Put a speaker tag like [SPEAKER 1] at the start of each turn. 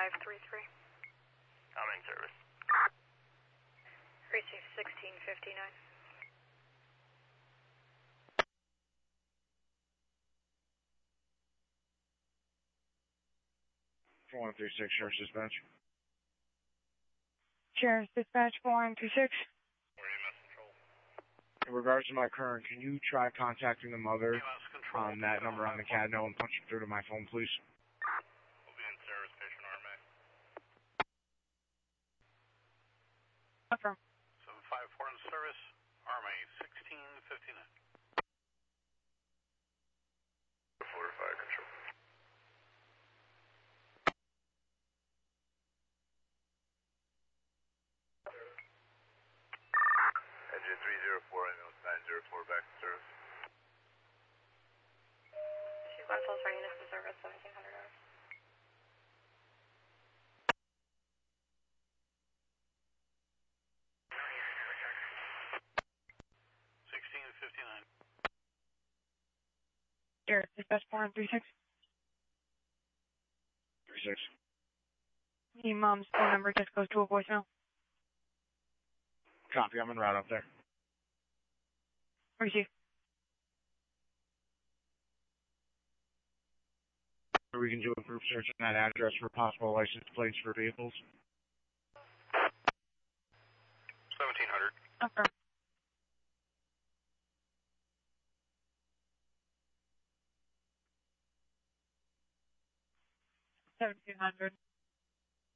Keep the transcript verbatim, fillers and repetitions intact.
[SPEAKER 1] five three three.
[SPEAKER 2] I'm in service.
[SPEAKER 1] Receive sixteen fifty-nine.
[SPEAKER 3] four one three six, Sheriff's Dispatch.
[SPEAKER 4] Sheriff's Dispatch four one three six.
[SPEAKER 2] Where are you, Mass Control?
[SPEAKER 3] In regards to my current, can you try contacting the mother on that number on the C A D N O and punch it through to my phone, please?
[SPEAKER 2] We'll be in service, patient R M A.
[SPEAKER 4] Affirm.
[SPEAKER 2] seven five four in service, R M A sixteen fifty-nine. four to fire control. Engine three zero four, ambulance nine zero four, back to service.
[SPEAKER 1] She's one full readiness to service, seventeen hundred hours.
[SPEAKER 2] sixteen fifty-nine.
[SPEAKER 4] Sheriff's Dispatch four one three six.
[SPEAKER 3] three six.
[SPEAKER 4] The mom's phone number just goes to a voicemail.
[SPEAKER 3] Copy, I'm en route up there.
[SPEAKER 4] Receive.
[SPEAKER 3] We can do a group search on that address for possible license plates for vehicles.
[SPEAKER 2] seventeen hundred.
[SPEAKER 4] Affirm. seventeen hundred.